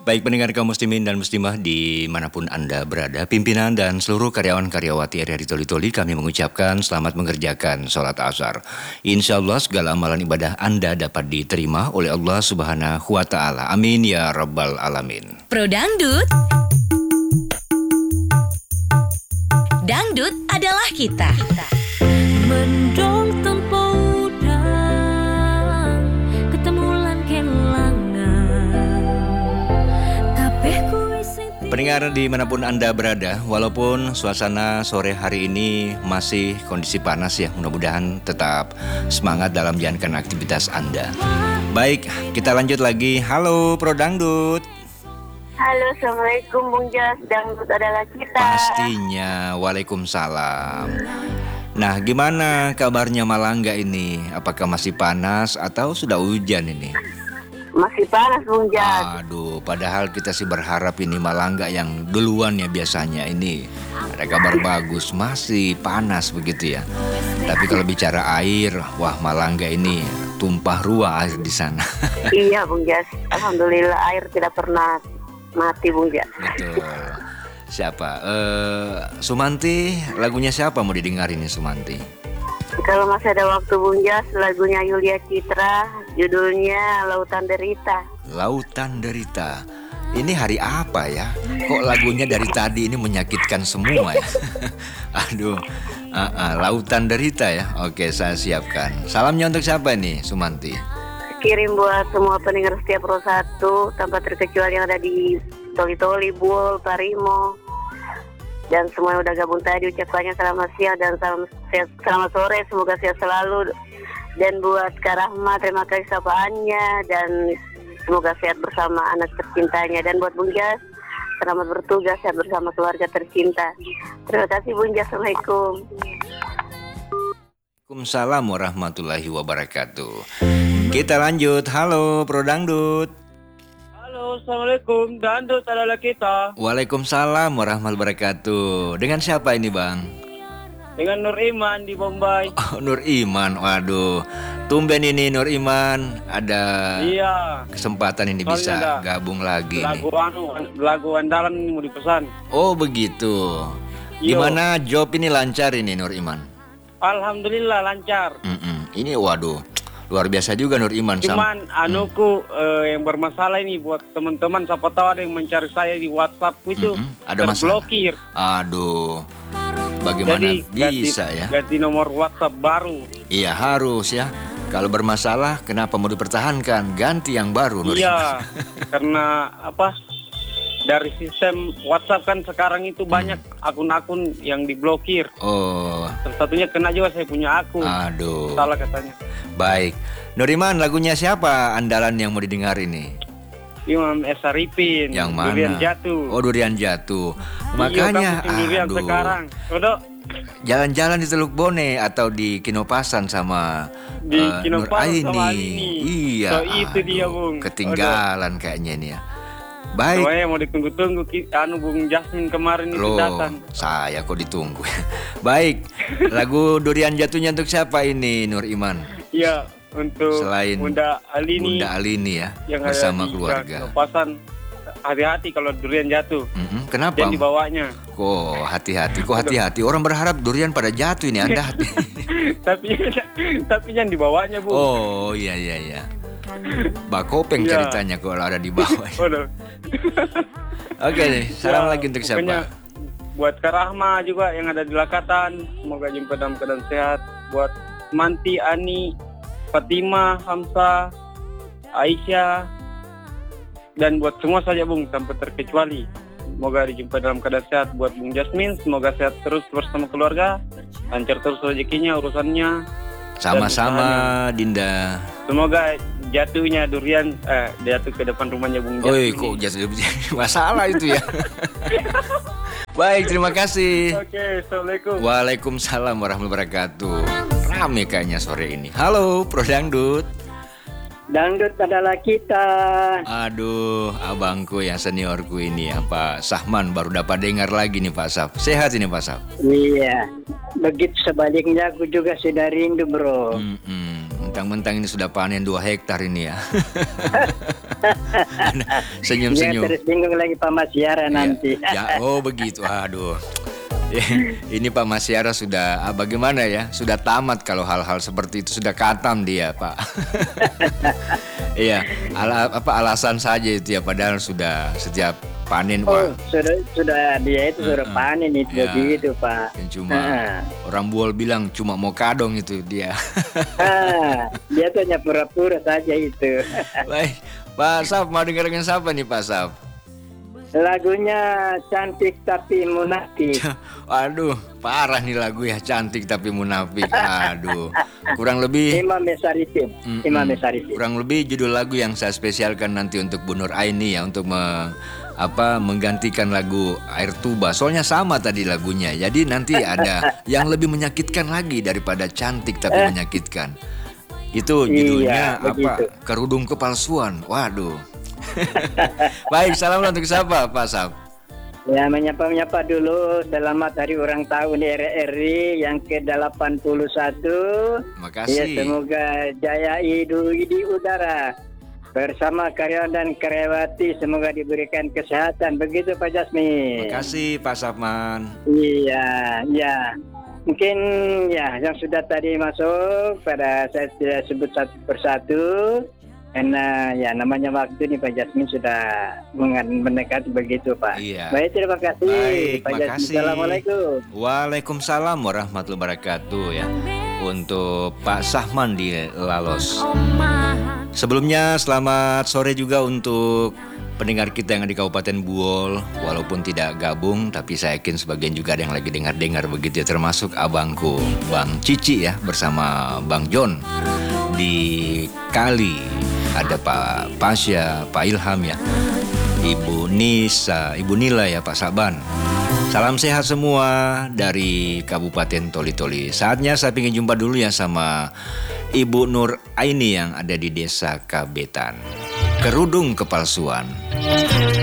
Baik pendengar kaum muslimin dan muslimah dimanapun Anda berada, pimpinan dan seluruh karyawan-karyawati RRI Toli-Toli kami mengucapkan selamat mengerjakan sholat asar. Insya Allah segala amalan ibadah Anda dapat diterima oleh Allah Subhanahu wa Ta'ala. Amin ya Rabbal Alamin. Pro Dangdut, dangdut adalah kita. Mendong tempo udang ketemulan kelangan kabeh kuwi sing Pendengar dimanapun Anda berada, walaupun suasana sore hari ini masih kondisi panas ya, mudah-mudahan tetap semangat dalam menjalankan aktivitas Anda. Baik, kita lanjut lagi. Halo Pro Dangdut. Halo, Assalamualaikum Bung Jas, dangdut adalah kita. Pastinya, waalaikumsalam. Nah, gimana kabarnya Malangga ini? Apakah masih panas atau sudah hujan ini? Masih panas Bung Jas. Aduh, padahal kita sih berharap ini Malangga yang duluan ya biasanya ini. Ada kabar bagus, masih panas begitu ya. Tapi kalau bicara air, wah Malangga ini tumpah ruah air di sana. Iya Bung Jas, alhamdulillah air tidak pernah mati Bung Jas. Betul. Siapa? Sumanti, lagunya siapa mau didengar ini Sumanti? Kalau masih ada waktu Bung Jas, lagunya Yulia Citra, judulnya Lautan Derita. Lautan Derita. Ini hari apa ya? Kok lagunya dari tadi ini menyakitkan semua ya? Aduh, Lautan Derita ya. Oke, saya siapkan. Salamnya untuk siapa nih, Sumanti? Kirim buat semua pendengar setiap Pro 1 tanpa terkecuali yang ada di Toli-Toli, Buol, Parimo, dan semua yang udah gabung tadi ucapannya selamat siang dan selamat sore, semoga sehat selalu. Dan buat Kak Rahma, terima kasih sapaannya dan semoga sehat bersama anak tercintanya. Dan buat Bung Jas, selamat bertugas sehat bersama keluarga tercinta. Terima kasih Bung Jas, Assalamualaikum. Waalaikumsalam warahmatullahi wabarakatuh. Kita lanjut. Halo Pro Dangdut. Halo, Assalamualaikum. Dangdut adalah kita. Waalaikumsalam warahmatullahi wabarakatuh. Dengan siapa ini Bang? Dengan Nur Iman di Bombay. Oh, Nur Iman. Waduh, tumben ini Nur Iman ada Iya. kesempatan ini Soalnya bisa ada gabung lagi nih. Lagu andalan ini mau dipesan. Oh begitu. Yo. Gimana job ini lancar ini Nur Iman? Alhamdulillah lancar. Ini waduh, luar biasa juga Nur Iman. Cuman anuku yang bermasalah ini buat teman-teman, siapa tahu ada yang mencari saya di WhatsApp itu ada masalah. terblokir. Aduh, bagaimana Jadi bisa ya? ganti nomor WhatsApp baru. Iya harus ya. Kalau bermasalah, kenapa mau dipertahankan? Ganti yang baru Nur Iman. Iya, karena apa? Dari sistem WhatsApp kan sekarang itu banyak akun-akun yang diblokir. Oh, Salah satunya kena juga saya punya akun. aduh. Salah katanya. Baik, Nur Iman, lagunya siapa andalan yang mau didengar ini? Imam S. Arifin. Yang mana? Durian Jatuh. Oh, Durian Jatuh. Iya, Makanya, kamu sendirian sekarang. Udah jalan-jalan di Teluk Bone atau di Kinopasan sama di Nur Kinopasan sama Aini. Aini. Iya. So, itu dia, Bung. Ketinggalan kayaknya ini ya. Baik. Soalnya mau ditunggu-tunggu Bung Jasmine kemarin itu Loh, datang. saya kok ditunggu. Baik. Lagu Durian Jatuhnya untuk siapa ini Nur Iman? Iya, untuk Selain Bunda Alini Bunda Alini ya, yang bersama ada di keluarga. Kinopasan. Hati-hati kalau durian jatuh. Kenapa? Dan dibawanya. Kok hati-hati. Orang berharap durian pada jatuh ini, Anda hati. tapi jangan dibawanya, Bu. Oh, iya. Bakopeng Iya. ceritanya kalau ada di bawah. Waduh. Oke nih, salam Ya, lagi untuk pokoknya siapa? buat Kak Rahma juga yang ada di Lakatan, semoga jumpa dalam keadaan sehat. Buat Manti, Ani, Fatima, Hamsa, Aisyah, dan buat semua saja Bung, tanpa terkecuali. Semoga dijumpa dalam keadaan sehat. Buat Bung Jasmine, semoga sehat terus bersama keluarga, lancar terus rezekinya, urusannya. Sama-sama Dinda. Semoga jatuhnya durian jatuh ke depan rumahnya Bung Jasmine. Oi, kok jatuh masalah itu ya. Baik, terima kasih. Oke, Assalamualaikum. Waalaikumsalam warahmatullahi wabarakatuh. Rame kayaknya sore ini. Halo, Pro Dangdut. Dangdut adalah kita. Aduh, abangku yang seniorku ini ya, Pak Sahman baru dapat dengar lagi nih Pak Saf. Sehat ini Pak Saf? Iya. Begitu sebaliknya aku juga sudah rindu, bro. Mentang-mentang ini sudah panen 2 hektar ini ya. Dia Senyum-senyum. tersinggung lagi Pak Masyara nanti. Ya, oh begitu. Aduh. Ini Pak Masyara sudah bagaimana ya? Sudah tamat kalau hal-hal seperti itu, sudah katam dia, Pak. Iya, alasan saja itu ya, padahal sudah setiap panen Oh, Pak. sudah dia itu sudah panen itu Ya. begitu Pak. Yang cuma orang Buol bilang cuma mau kadong itu dia. Dia tuh hanya pura-pura saja itu. Baik, Pak Saf mau dengarkan siapa nih Pak Saf? Lagunya cantik tapi munafik. Aduh, parah nih lagu ya, cantik tapi munafik. Aduh, kurang lebih Imam Mesarifin. Imam Mesarifin. kurang lebih judul lagu yang saya spesialkan nanti untuk Bu Nur Aini ya, untuk menggantikan lagu Air Tuba. Soalnya sama tadi lagunya. Jadi nanti ada yang lebih menyakitkan lagi daripada cantik tapi menyakitkan. Itu judulnya Iya, begitu. Kerudung Kepalsuan. Waduh. Baik, salam untuk siapa Pak Saf? Ya, menyapa dulu selamat hari ulang tahun RRI yang ke-81. Makasih. Ya, semoga jaya Idul Udara. Bersama karyawan dan karyawati semoga diberikan kesehatan. Begitu Pak Jasmine. Makasih Pak Safman. Iya, ya. Mungkin ya yang sudah tadi masuk pada saya tidak sebut satu persatu. Karena ya namanya waktu nih Pak Jasmine sudah mendekati begitu Pak. Iya. Baik, terima kasih Baik, Pak Jasmine. makasih. Assalamualaikum. Waalaikumsalam warahmatullahi wabarakatuh ya. Untuk Pak Sahman di Lalos. Sebelumnya selamat sore juga untuk pendengar kita yang di Kabupaten Buol. Walaupun tidak gabung, tapi saya yakin sebagian juga ada yang lagi dengar-dengar begitu ya. Termasuk abangku Bang Cici ya, bersama Bang John. Di Kali ada Pak Pasya, Pak Ilham ya, Ibu Nisa, Ibu Nila ya, Pak Saban. Salam sehat semua dari Kabupaten Toli-Toli. Saatnya saya ingin jumpa dulu ya sama Ibu Nur Aini yang ada di Desa Kabetan. Kerudung Kepalsuan.